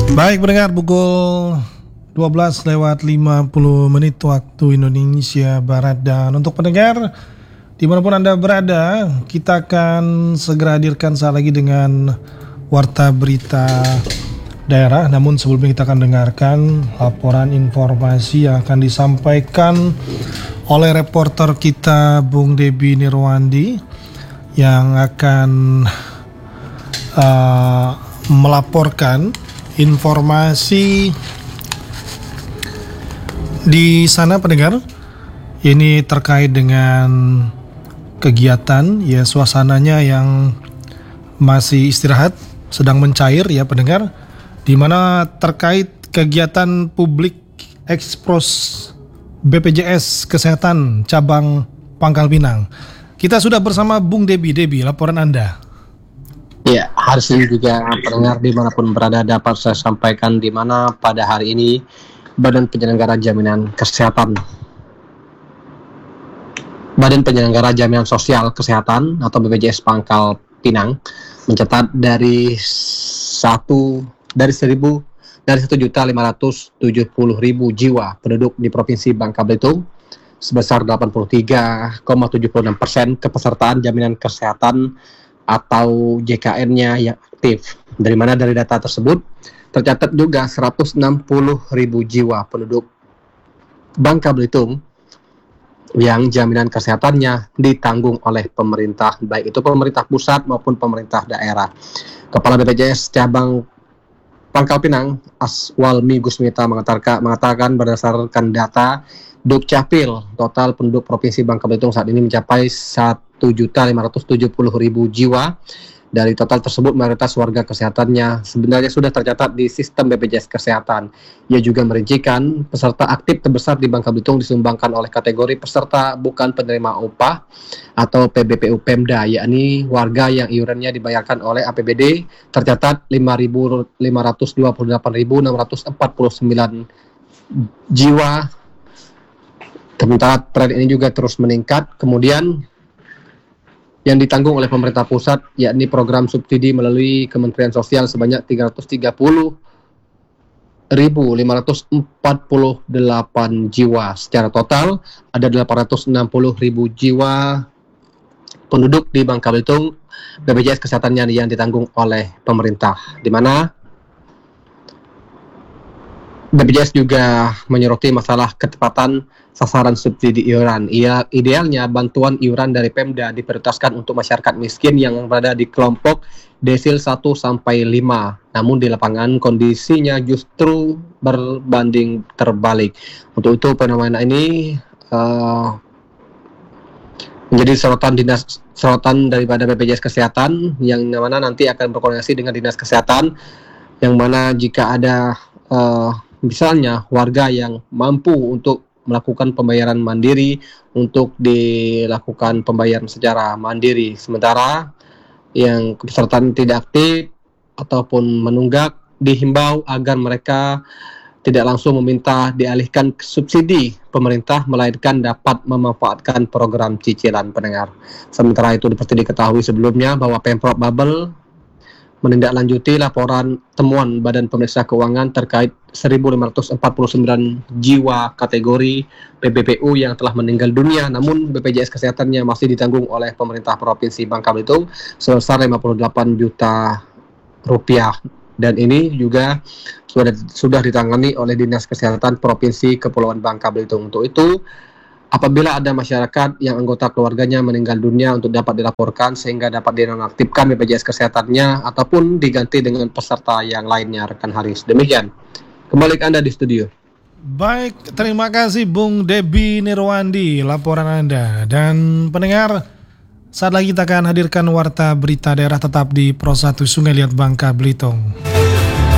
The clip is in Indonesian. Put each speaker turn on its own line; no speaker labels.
Baik pendengar, pukul 12:50 waktu Indonesia Barat. Dan untuk pendengar dimanapun Anda berada, kita akan segera hadirkan saat lagi dengan Warta Berita Daerah. Namun sebelumnya kita akan dengarkan laporan informasi yang akan disampaikan oleh reporter kita Bung Debi Nirwandi yang akan melaporkan informasi di sana pendengar. Ini terkait dengan kegiatan ya, suasananya yang masih istirahat, sedang mencair ya pendengar, di mana terkait kegiatan publik ekspos BPJS Kesehatan cabang Pangkal Pinang. Kita sudah bersama Bung Debi. Debi, laporan Anda.
Ya, hari ini juga pendengar dimanapun berada dapat saya sampaikan di mana pada hari ini Badan Penyelenggara Jaminan Sosial Kesehatan atau BPJS Pangkal Pinang mencatat dari 1.570.000 jiwa penduduk di Provinsi Bangka Belitung, sebesar 83,76% kepesertaan jaminan kesehatan atau JKN-nya yang aktif. Dari mana dari data tersebut tercatat juga 160.000 jiwa penduduk Bangka Belitung yang jaminan kesehatannya ditanggung oleh pemerintah, baik itu pemerintah pusat maupun pemerintah daerah. Kepala BPJS cabang Pangkal Pinang, Aswalmi Gusmita mengatakan berdasarkan data Dukcapil, total penduduk Provinsi Bangka Belitung saat ini mencapai 1.570.000 jiwa. Dari total tersebut, mayoritas warga kesehatannya sebenarnya sudah tercatat di sistem BPJS Kesehatan. Ia juga merincikan peserta aktif terbesar di Bangka Belitung disumbangkan oleh kategori peserta bukan penerima upah atau PBPU Pemda, yakni warga yang iurannya dibayarkan oleh APBD, tercatat 528.649 jiwa. Sementara tren ini juga terus meningkat. Kemudian yang ditanggung oleh pemerintah pusat, yakni program subsidi melalui Kementerian Sosial sebanyak 330.548 jiwa. Secara total ada 860.000 jiwa penduduk di Bangka Belitung BPJS Kesehatannya yang ditanggung oleh pemerintah, di mana BPJS juga menyoroti masalah ketepatan sasaran subsidi iuran. Idealnya bantuan iuran dari Pemda diprioritaskan untuk masyarakat miskin yang berada di kelompok desil 1 sampai 5. Namun di lapangan kondisinya justru berbanding terbalik. Untuk itu fenomena ini menjadi sorotan daripada BPJS Kesehatan, yang mana nanti akan berkoordinasi dengan Dinas Kesehatan, yang mana jika ada misalnya warga yang mampu untuk melakukan pembayaran mandiri, untuk dilakukan pembayaran secara mandiri, sementara yang kepesertaan tidak aktif ataupun menunggak dihimbau agar mereka tidak langsung meminta dialihkan ke subsidi pemerintah, melainkan dapat memanfaatkan program cicilan pendengar. Sementara itu seperti diketahui sebelumnya bahwa Pemprov Babel menindaklanjuti laporan temuan Badan Pemeriksa Keuangan terkait 1.549 jiwa kategori PBPU yang telah meninggal dunia, namun BPJS Kesehatannya masih ditanggung oleh pemerintah Provinsi Bangka Belitung sebesar 58 juta rupiah. Dan ini juga sudah ditangani oleh Dinas Kesehatan Provinsi Kepulauan Bangka Belitung. Untuk itu, apabila ada masyarakat yang anggota keluarganya meninggal dunia, untuk dapat dilaporkan sehingga dapat dinonaktifkan BPJS Kesehatannya ataupun diganti dengan peserta yang lainnya, rekan Haris. Demikian. Kembali ke Anda di studio.
Baik, terima kasih Bung Debi Nirwandi laporan Anda. Dan pendengar, saat lagi kita akan hadirkan Warta Berita Daerah tetap di Pro 1 Sungai Liat Bangka Belitung.